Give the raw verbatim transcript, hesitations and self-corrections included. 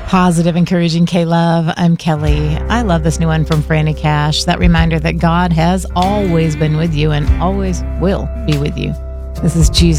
Positive, encouraging K-Love. I'm Kelly. I love this new one from Franny Cash. That reminder that God has always been with you and always will be with you. This is Jesus.